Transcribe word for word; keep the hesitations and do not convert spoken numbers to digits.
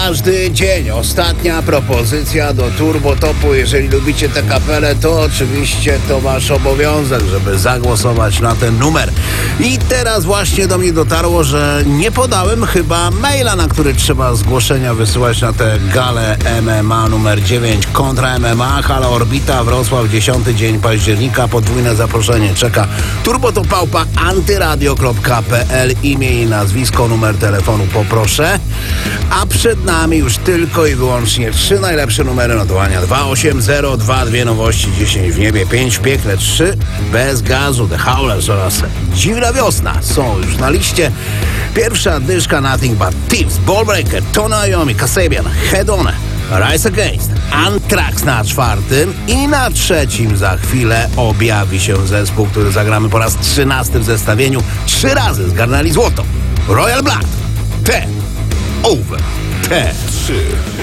każdy dzień. Ostatnia propozycja do Turbo Topu. Jeżeli lubicie tę kapelę, to oczywiście to wasz obowiązek, żeby zagłosować na ten numer. I teraz właśnie do mnie dotarło, że nie podałem chyba maila, na który trzeba zgłoszenia wysyłać na tę galę M M A numer dziewięć kontra M M A. Hala Orbita, Wrocław, dziesiąty dzień października. Podwójne zaproszenie czeka. turbotopałpa antyradio kropka p l. Imię i nazwisko, numer telefonu poproszę. A przed nami już tylko i wyłącznie trzy najlepsze numery notowania. dwa osiem zero dwa, dwie nowości, dziesięć w niebie, pięć w piekle, trzy bez gazu, The Howlers oraz Dziwna Wiosna są już na liście. Pierwsza dyszka Nothing But Thieves, Ballbreaker, Tony Iommi, Kasabian, Head On, Rise Against, Anthrax na czwartym i na trzecim za chwilę objawi się zespół, który zagramy po raz trzynasty w zestawieniu. Trzy razy zgarnęli złoto. Royal Blood. Ten over ten. trzy.